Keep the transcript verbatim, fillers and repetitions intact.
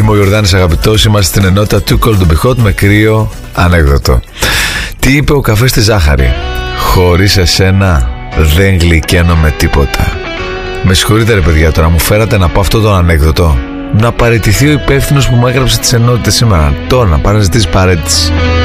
Είμαι ο Ιορδάνης αγαπητός, είμαστε στην ενότητα Too Cold to Be Hot με κρύο ανέκδοτο. Τι είπε ο καφές στη ζάχαρη? Χωρίς εσένα δεν γλυκαίνω με τίποτα. Με συγχωρείτε ρε παιδιά, τώρα μου φέρατε να πω αυτό το ανέκδοτο. Να παραιτηθεί ο υπεύθυνος που μου έγραψε τις ενότητες σήμερα. Τώρα να παραζητήσει παρέτηση.